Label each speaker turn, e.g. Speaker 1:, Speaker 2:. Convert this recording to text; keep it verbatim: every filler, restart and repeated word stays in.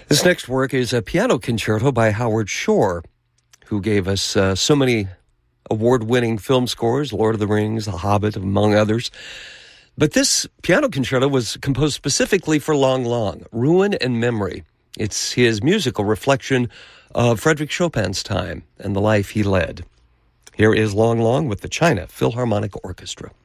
Speaker 1: This next work is a piano concerto by Howard Shore, who gave us uh, so many award-winning film scores, Lord of the Rings, The Hobbit, among others. But this piano concerto was composed specifically for Lang Lang, Ruin and Memory. It's his musical reflection of Frédéric Chopin's time and the life he led. Here is Lang Lang with the China Philharmonic Orchestra.